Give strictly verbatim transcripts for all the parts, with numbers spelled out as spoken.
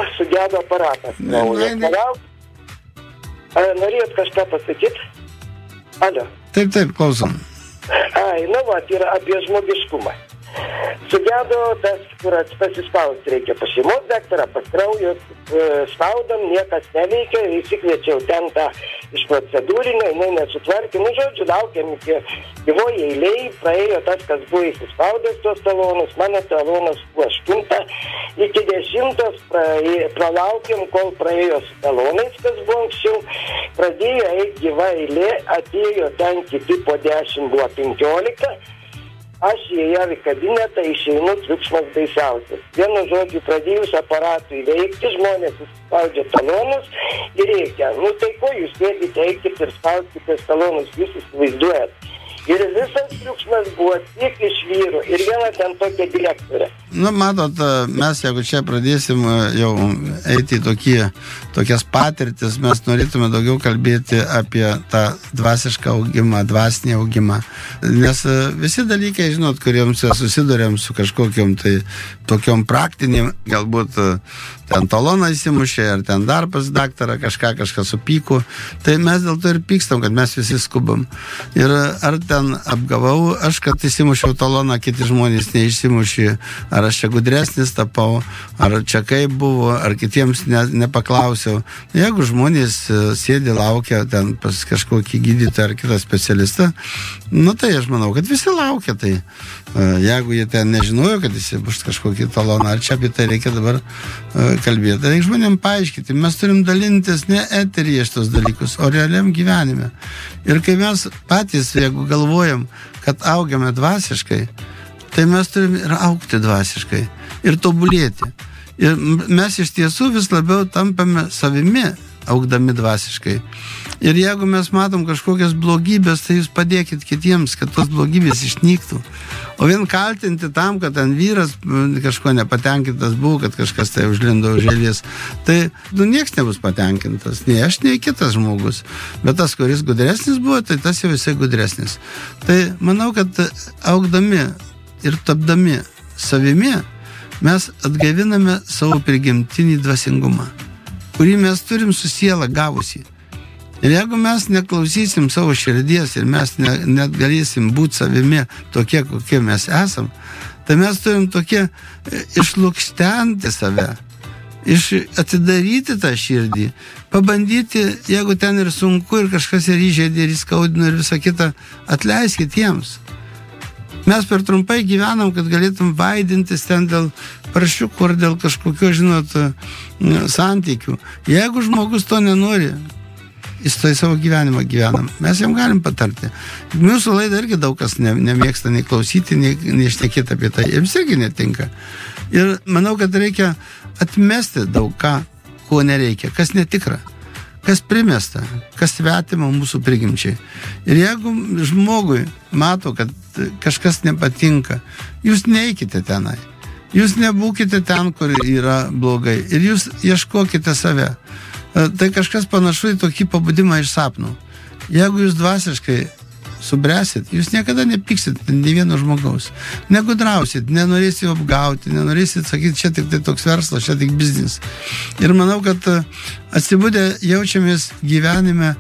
sugedo aparatas. Ne, ne, ne. Norėjot kažką pasakyti? Alio. Taip, taip, klausom. Ai, nu va, tai yra apie žmogiškumą. Sugedo tas, kur pasispausti reikia pas šeimos daktarą, pas kraujo, spaudam, niekas neveikia, įsikviečiau ten tą iš procedūrinio, jinai nesutvarkė, nu žodžiu, laukiam iki gyvoje eilėj, praėjo tas, kas buvo įsispaudęs tos talonus, mano talonas buvo aštunta, iki dešimtos pra, pralaukiam, kol praėjo su talonais, kas buvo anksčiau, pradėjo eiti gyva eilė, atėjo ten kiti po dešimt, buvo penkiolika, aš įėjau į kabinetą, išeinu, triukšmas baisiausias. Vienu žodžiu, pradėjus aparatui veikti, žmonės spaudžia talonus ir reikia. Nu tai ko jūs sėdite, eikit ir spauskite talonus, jūs įsivaizduojat. Ir visas triukšmas buvo tik iš vyrų. Ir viena ten tokia direktorė. Nu, matot, mes jeigu čia pradėsim jau eiti į tokie, tokias patirtis, mes norėtume daugiau kalbėti apie tą dvasišką augimą, dvasinį augimą. Nes visi dalykai, žinot, kuriems susidurėm su kažkokiom tai tokiom praktiniam, galbūt ten taloną įsimušė, ar ten dar pas daktarą kažką, kažką supyko, tai mes dėl to ir pykstam, kad mes visi skubam. Ir ar ten apgavau, aš, kad įsimušiau taloną, kiti žmonės neišsimušė, ar aš čia gudresnis tapau, ar čia kaip buvo, ar kitiems ne, nepaklausiau. Jeigu žmonės sėdi, laukia ten pas kažkokį gydytoją ar kitą specialistą, nu tai aš manau, kad visi laukia. Tai jeigu jie ten nežinojo, kad jis bus kažkokį taloną, ar čia apie tai reikia dabar kalbėti. Reikia žmonėm paaiškinti, mes turim dalintis ne eteryje šitos dalykus, o realiam gyvenime. Ir kai mes patys, jeigu galvojam, kad augiame dvasiškai, tai mes turim ir augti dvasiškai, ir tobulėti. Ir mes iš tiesų vis labiau tampame savimi, augdami dvasiškai. Ir jeigu mes matom kažkokias blogybės, tai jūs padėkit kitiems, kad tos blogybės išnyktų. O vien kaltinti tam, kad ten vyras kažko nepatenkintas buvo, kad kažkas tai užlindo už eilės, tai nu, nieks nebus patenkintas. Nei aš, nei kitas žmogus. Bet tas, kuris gudresnis buvo, tai tas jau visai gudresnis. Tai manau, kad augdami ir tapdami savimi, mes atgaiviname savo prigimtinį dvasingumą, kurį mes turim su siela gavusį. Ir jeigu mes neklausysim savo širdies ir mes ne, net galėsim būti savimi tokie, kokie mes esam, tai mes turim tokie išlukštenti save, iš atidaryti tą širdį, pabandyti, jeigu ten ir sunku ir kažkas ir įžeidė ir įskaudino ir visą kitą, atleiskit jiems. Mes per trumpai gyvenam, kad galėtum vaidintis ten dėl prašiukų ar dėl kažkokio, žinot, santykių. Jeigu žmogus to nenori, jis tai savo gyvenimą gyvenam. Mes jam galim patarti. Mūsų laidą irgi daug kas ne, nemėgsta nei klausyti, nei, nei šnekėti apie tai. Jiems irgi netinka. Ir manau, kad reikia atmesti daug ką, ko nereikia, kas netikra, kas primesta, kas svetima mūsų prigimčiai. Ir jeigu žmogui mato, kad kažkas nepatinka, jūs neikite tenai. Jūs nebūkite ten, kur yra blogai. Ir jūs ieškokite save. Tai kažkas panašu į tokį pabudimą iš sapnų. Jeigu jūs dvasiškai subręsit, jūs niekada nepyksit nei vieno žmogaus. Negudrausit, nenorėsit apgauti, nenorėsit sakyti, čia tik tai toks verslas, čia tik biznis. Ir manau, kad atsibudę jaučiamės gyvenime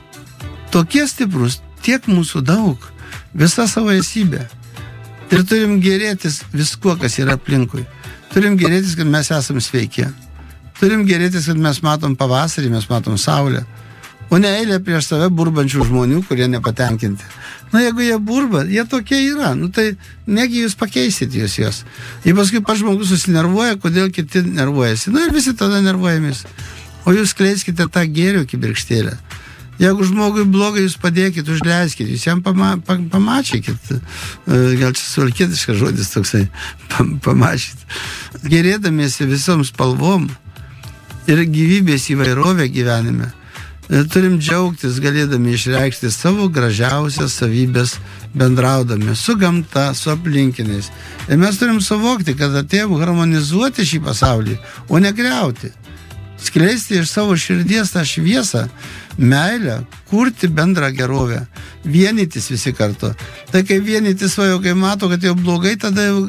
tokie stiprus, tiek mūsų daug, visa savo esybė. Ir turim gerėtis viskuo, kas yra aplinkui. Turim gerėtis, kad mes esam sveiki. Turim gerėtis, kad mes matom pavasarį, mes matom saulę. O ne eilė prieš save burbančių žmonių, kurie nepatenkinti. Na, jeigu jie burba, jie tokie yra. Nu, tai negi jūs pakeisit jūs jos. Ir paskui pats žmogus susinervuoja, kodėl kiti nervuojasi. Na, ir visi tada nervuojamės. O jūs skleiskite tą gėrio kibirkštėlę. Jeigu žmogui blogai, jūs padėkit, užleiskit, jūs jam pama, pamačykit. Gal čia suvalkietiškas žodis toksai, pamačyt. Gerėdamiesi visom spalvom ir gyvybės įvairovę gyvenime, turim džiaugtis, galėdami išreikšti savo gražiausias savybės bendraudami su gamta, su aplinkiniais. Ir mes turim suvokti, kad atėjom harmonizuoti šį pasaulį, o ne griauti. Skleisti iš savo širdies tą šviesą, meilę, kurti bendrą gerovę, vienytis visi kartu. Tai kai vienytis, va, jau kai mato, kad jau blogai, tada jau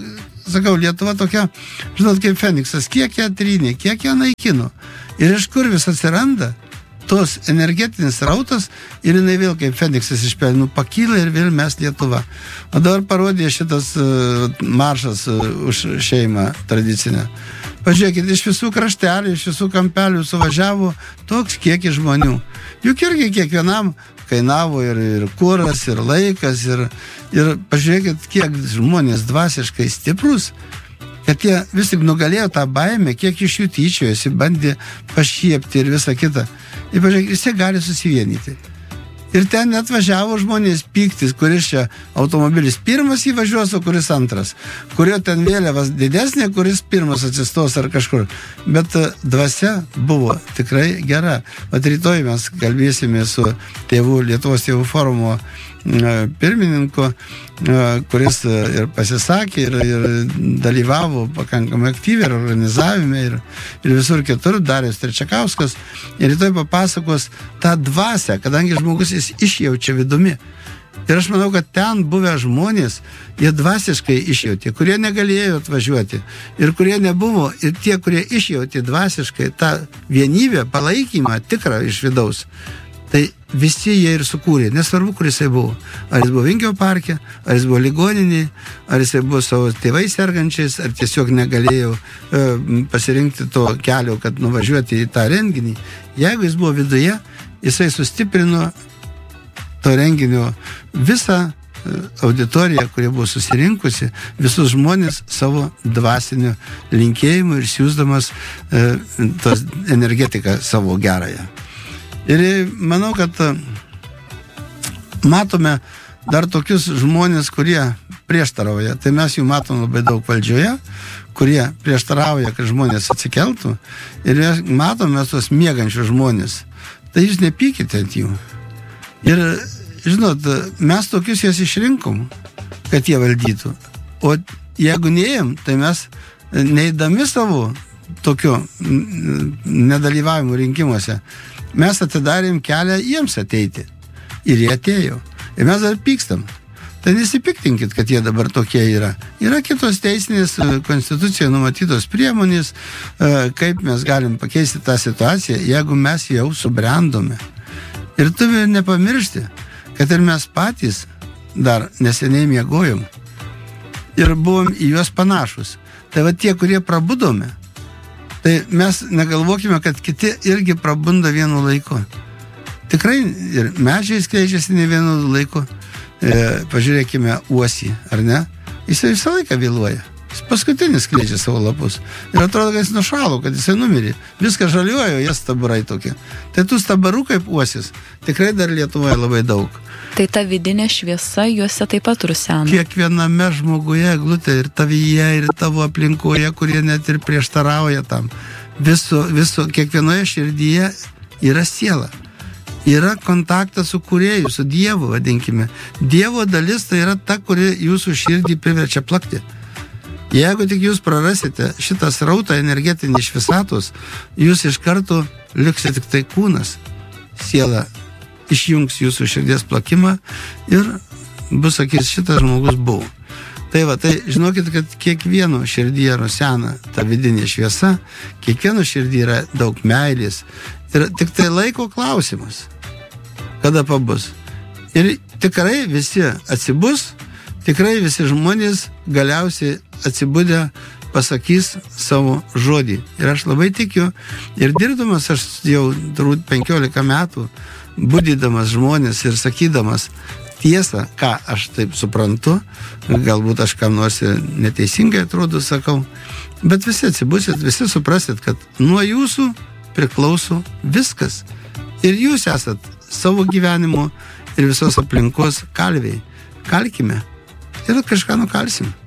sakau, Lietuva tokia, žinot, kaip Feniksas, kiek ją trynė, kiek ją naikino. Ir iš kur vis atsiranda tos energetinis rautas ir jinai vėl kaip Feniksas išpėlė, nu pakyla ir vėl mes Lietuva. O dabar parodė šitas uh, maršas uh, už šeimą tradicinę. Pažiūrėkit, iš visų kraštelių, iš visų kampelių suvažiavo toks kiekis žmonių. Juk irgi kiekvienam kainavo ir, ir kuras, ir laikas, ir, ir pažiūrėkit, kiek žmonės dvasiškai stiprus, kad jie vis tik nugalėjo tą baimę, kiek iš jų tyčiojosi, bandė pašiepti ir visą kitą. Ir pažiūrėkit, visi gali susivienyti. Ir ten net važiavo žmonės pyktis, kuris čia automobilis pirmas įvažiuos, o kuris antras. Kurio ten vėliavas didesnė, kuris pirmas atsistos ar kažkur. Bet dvasia buvo tikrai gera. Vat rytoj mes kalbėsime su tėvų, Lietuvos tėvų forumo pirmininku, kuris ir pasisakė, ir, ir dalyvavo pakankamai aktyviai, ir organizavime, ir, ir visur kitur, Darius Trečiakauskas. Ir rytoj papasakos tą dvasią, kadangi žmogus jis išjaučia vidumi. Ir aš manau, kad ten buvę žmonės, jie dvasiškai išjautė, kurie negalėjo atvažiuoti, ir kurie nebuvo, ir tie, kurie išjautė dvasiškai tą vienybę, palaikymą tikrą iš vidaus. Tai visi jie ir sukūrė, nesvarbu, kur jisai buvo. Ar jis buvo Vingio parke, ar jis buvo ligoninėje, ar jisai buvo savo tėvais sergančiais, ar tiesiog negalėjo e, pasirinkti to kelio, kad nuvažiuoti į tą renginį. Jeigu jis buvo viduje, jisai sustiprino to renginio visą auditoriją, kurie buvo susirinkusi, visus žmonės savo dvasiniu linkėjimu ir siūsdamas e, tos energetiką savo gerąją. Ir manau, kad matome dar tokius žmonės, kurie prieštarauja. Tai mes jų matom labai daug valdžioje, kurie prieštarauja, kad žmonės atsikeltų. Ir matome tos miegančius žmonės. Tai jūs nepykite ant jų. Ir, žinot, mes tokius jas išrinkom, kad jie valdytų. O jeigu neėjom, tai mes neįdami savo tokio nedalyvavimo rinkimuose, mes atidarėm kelią jiems ateiti. Ir jie atėjo. Ir mes dar pykstam. Tai nesipiktinkit, kad jie dabar tokie yra. Yra kitos teisinės konstitucijoje numatytos priemonės, kaip mes galim pakeisti tą situaciją, jeigu mes jau subrendome. Ir turime nepamiršti, kad ir mes patys dar neseniai miegojom. Ir buvom į juos panašus. Tai va tie, kurie prabudome, tai mes negalvokime, kad kiti irgi prabunda vienu laiku. Tikrai ir medžiai skleidžiasi ne vienu laiku. E, pažiūrėkime uosį, ar ne? Jis visą laiką vėluoja. Jis paskutinis skleidžia savo lapus. Ir atrodo, kad jis nušalo, kad jisai numirė. Viską žaliuoja, jie stabarai tokie. Tai tų stabarų kaip uosis tikrai dar Lietuvoje labai daug. Tai ta vidinė šviesa juose taip pat rusena. Kiekviename žmoguje, glutė, ir tavyje, ir tavo aplinkoje, kurie net ir prieštarauja tam. Viso, viso, kiekvienoje širdyje yra siela. Yra kontaktas su kūrėju, su Dievu, vadinkime. Dievo dalis tai yra ta, kuri jūsų širdį priverčia plakti. Jeigu tik jūs prarasite šitą srautą energetinį iš visatos, jūs iš karto liksite tik tai kūnas. Siela išjungs jūsų širdies plakimą ir bus sakys, šitas žmogus buvo. Tai va, tai žinokit, kad kiekvieno širdyje rusena ta vidinė šviesa, kiekvieno širdyje yra daug meilės ir tik tai laiko klausimas, kada pabus. Ir tikrai visi atsibus, tikrai visi žmonės galiausiai atsibudę pasakys savo žodį. Ir aš labai tikiu, ir dirbdamas aš jau turbūt penkiolika metų, budydamas žmonės ir sakydamas tiesą, ką aš taip suprantu, galbūt aš kam nors neteisingai atrodo sakau, bet visi atsibusit, visi suprasit, kad nuo jūsų priklauso viskas. Ir jūs esat savo gyvenimo ir visos aplinkos kalviai. Kalkime ir kažką nukalsim.